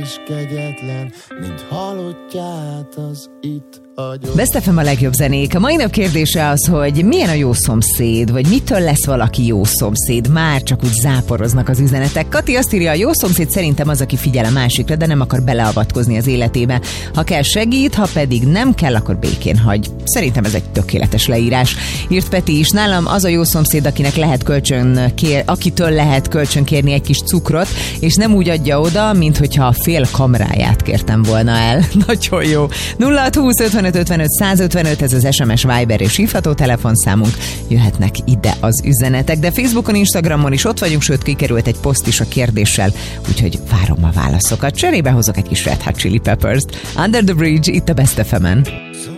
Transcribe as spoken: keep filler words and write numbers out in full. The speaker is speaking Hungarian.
is kegyetlen, mint halottját az itt agyom. Best ef em a legjobb zenék. A mai nap kérdése az, hogy milyen a jó szomszéd, vagy mitől lesz valaki jó szomszéd. Már csak úgy záporoznak az üzenetek. Kati azt írja, a jó szomszéd szerintem az, aki figyel a másikra, de nem akar beleavatkozni az életébe. Ha kell, segít, ha pedig nem kell, akkor békén hagy. Szerintem ez egy tökéletes leírás. Írt Peti is, nálam az a jó szomszéd, akinek lehet kölcsön kér, akitől lehet kölcsön kérni egy kis cukrot, és nem úgy adja oda, mint hogyha a fél kamráját kértem volna el. Nagyon jó. nulla hat húsz ötvenöt ötvenöt százötvenöt, ez az es em es, Viber és hívható telefonszámunk. Jöhetnek ide az üzenetek, de Facebookon, Instagramon is ott vagyunk, sőt kikerült egy poszt is a kérdéssel, úgyhogy várom a válaszokat. Cserébe hozok egy kis Red Hot Chili Peppers-t. Under the Bridge, itt a Best ef emen.